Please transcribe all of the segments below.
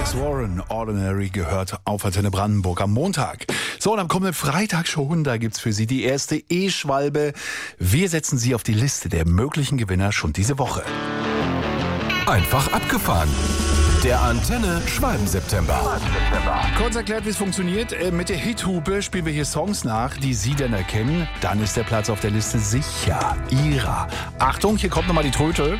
Alex Warren, Ordinary, gehört auf Antenne Brandenburg am Montag. So, und am kommenden Freitag schon, da gibt's für Sie die erste E-Schwalbe. Wir setzen Sie auf die Liste der möglichen Gewinner schon diese Woche. Einfach abgefahren. Der Antenne Schwalben-September. Kurz erklärt, wie es funktioniert. Mit der Hithupe spielen wir hier Songs nach, die Sie dann erkennen. Dann ist der Platz auf der Liste sicher Ihrer. Achtung, hier kommt nochmal die Tröte.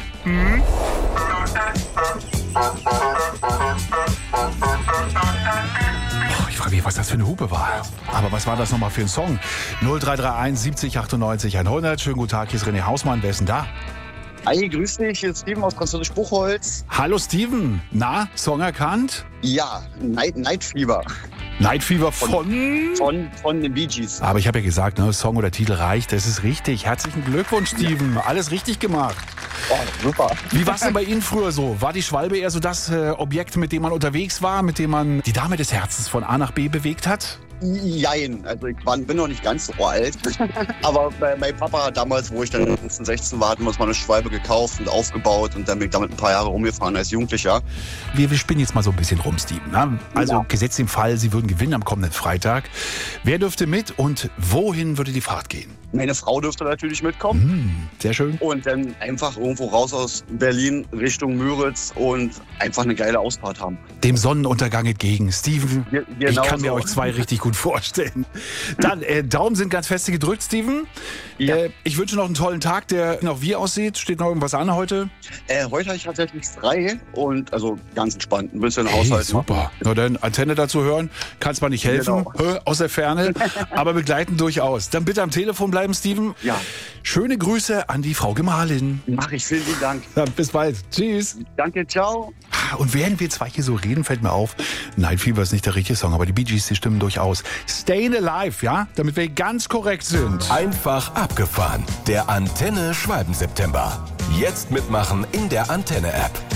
Ich frage mich, was das für eine Hupe war. Aber was war das nochmal für ein Song? 0331 70 98 100. Schönen guten Tag, hier ist René Hausmann. Wer ist denn da? Hi, grüß dich, hier ist Steven aus Französisch Buchholz. Hallo Steven. Na, Song erkannt? Ja, Night Fever. Night Fever von den Bee Gees. Aber ich habe ja gesagt, ne, Song oder Titel reicht, das ist richtig. Herzlichen Glückwunsch, Steven. Alles richtig gemacht. Oh, super. Wie war es denn bei Ihnen früher so? War die Schwalbe eher so das Objekt, mit dem man unterwegs war, mit dem man die Dame des Herzens von A nach B bewegt hat? Jein, also ich bin noch nicht ganz so alt. Aber mein Papa damals, wo ich dann 15, 16 war, hatten wir uns mal eine Schwalbe gekauft und aufgebaut und dann bin ich damit ein paar Jahre rumgefahren als Jugendlicher. Wir spinnen jetzt mal so ein bisschen rum, Steven. Ne? Also Ja. Gesetzt im Fall, Sie würden gewinnen am kommenden Freitag. Wer dürfte mit und wohin würde die Fahrt gehen? Meine Frau dürfte natürlich mitkommen. Sehr schön. Und dann einfach irgendwo raus aus Berlin Richtung Müritz und einfach eine geile Ausfahrt haben. Dem Sonnenuntergang entgegen. Steven, ich Genau kann mir so. euch zwei richtig gut vorstellen. Dann, Daumen sind ganz feste gedrückt, Steven. Ja. Ich wünsche noch einen tollen Tag, der noch wie aussieht. Steht noch irgendwas an heute? Heute habe ich tatsächlich frei und also ganz entspannt. Ein bisschen Hey, Haushalt super. machen. Na dann, Antenne dazu hören, kann zwar nicht helfen, aus der Ferne, aber begleiten durchaus. Dann bitte am Telefon bleiben, Steven. Ja. Schöne Grüße an die Frau Gemahlin. Mach ich, vielen lieben Dank. Ja, bis bald. Tschüss. Danke, ciao. Und während wir zwei hier so reden, fällt mir auf, Night Fever ist nicht der richtige Song, aber die Bee Gees, die stimmen durchaus. Stayin' Alive, ja? Damit wir ganz korrekt sind. Einfach abgefahren. Der Antenne Schwalben-September. Jetzt mitmachen in der Antenne-App.